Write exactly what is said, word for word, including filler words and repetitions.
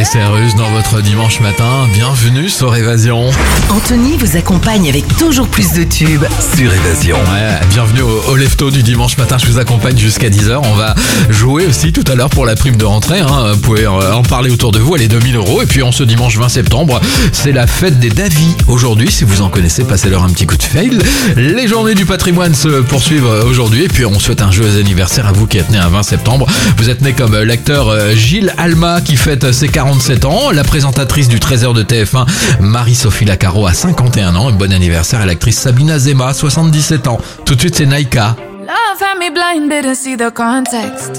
Cyrus dans votre dimanche matin. Bienvenue sur Évasion. Anthony vous accompagne avec toujours plus de tubes sur Évasion. Ouais, bienvenue au, au Lefto du dimanche matin. Je vous accompagne jusqu'à dix heures. On va jouer aussi tout à l'heure pour la prime de rentrée. Hein. Vous pouvez en parler autour de vous. Elle est deux mille euros. Et puis en ce dimanche vingt septembre, c'est la fête des Davis. Aujourd'hui, si vous en connaissez, passez-leur un petit coup de fail. Les journées du patrimoine se poursuivent aujourd'hui. Et puis on souhaite un joyeux anniversaire à vous qui êtes né un vingt septembre. Vous êtes né comme l'acteur Gilles Alma qui fête ses quarante-sept ans. La présentatrice du treize heures de T F un, Marie-Sophie Lacaro, a cinquante et un ans. Et bon anniversaire à l'actrice Sabina Zema, soixante-dix-sept ans. Tout de suite, c'est Naika. Love had me blind, didn't see the context.